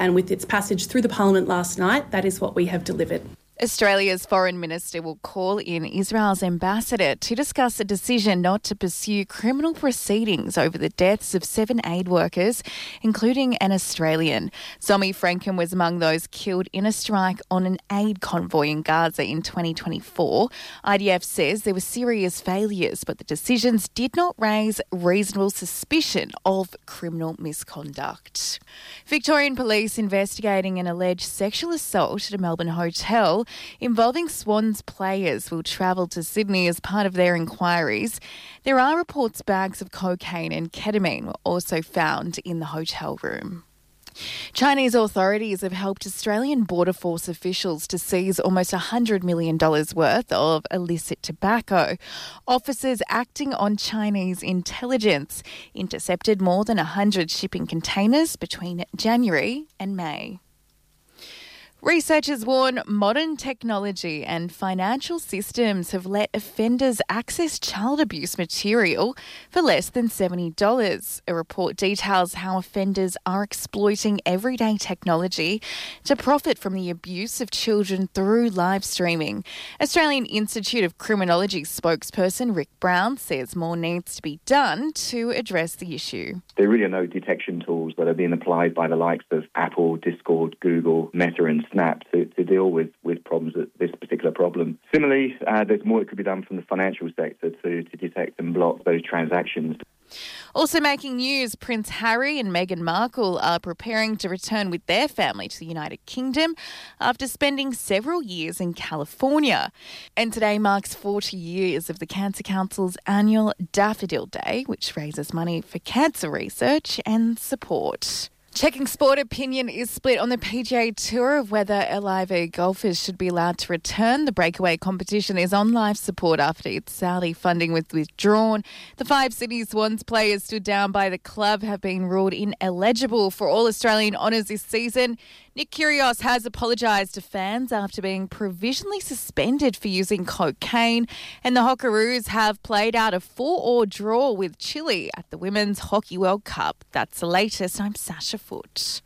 and with its passage through the Parliament last night, that is what we have delivered. Australia's Foreign Minister will call in Israel's ambassador to discuss a decision not to pursue criminal proceedings over the deaths of 7 aid workers, including an Australian. Zomi Franken was among those killed in a strike on an aid convoy in Gaza in 2024. IDF says there were serious failures, but the decisions did not raise reasonable suspicion of criminal misconduct. Victorian police investigating an alleged sexual assault at a Melbourne hotel involving Swans players will travel to Sydney as part of their inquiries. There are reports bags of cocaine and ketamine were also found in the hotel room. Chinese authorities have helped Australian Border Force officials to seize almost $100 million worth of illicit tobacco. Officers acting on Chinese intelligence intercepted more than 100 shipping containers between January and May. Researchers warn modern technology and financial systems have let offenders access child abuse material for less than $70. A report details how offenders are exploiting everyday technology to profit from the abuse of children through live streaming. Australian Institute of Criminology spokesperson Rick Brown says more needs to be done to address the issue. There really are no detection tools that are being applied by the likes of Apple, Discord, Google, Meta and Snap to deal with problems, this particular problem. Similarly, there's more that could be done from the financial sector to detect and block those transactions. Also making news, Prince Harry and Meghan Markle are preparing to return with their family to the United Kingdom after spending several years in California. And today marks 40 years of the Cancer Council's annual Daffodil Day, which raises money for cancer research and support. Checking Sport opinion is split on the PGA Tour of whether LIV golfers should be allowed to return. The breakaway competition is on life support after its Saudi funding was withdrawn. The 5 Sydney Swans players stood down by the club have been ruled ineligible for all Australian honours this season. Nick Kyrgios has apologised to fans after being provisionally suspended for using cocaine. And the Hockeroos have played out a 4-4 draw with Chile at the Women's Hockey World Cup. That's the latest. I'm Sasha Foote.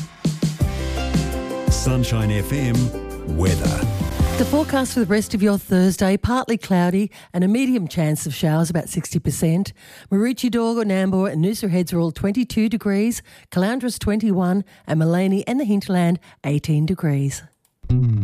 Sunshine FM weather. The forecast for the rest of your Thursday, partly cloudy and a medium chance of showers, about 60%. Maroochydore, Nambour and Noosa Heads are all 22 degrees, Caloundras 21 and Maleny and the Hinterland 18 degrees.